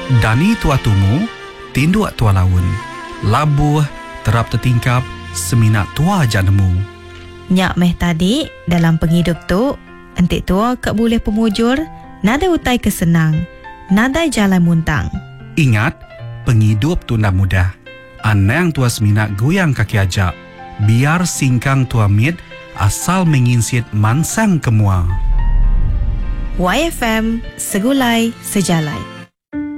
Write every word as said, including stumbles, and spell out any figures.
Dani tua tumu, tinduk tua laun. Labuh, terap tertingkap, seminat tua janemu. Nyak meh tadi dalam penghidup tu, entik tua kak boleh pemujur, nada utai kesenang, nada jalan muntang. Ingat, penghidup tu ndak mudah. Anang tua seminat goyang kaki ajak. Biar singkang tua mit asal menginsit mansang kemua. Y F M, segulai sejalai.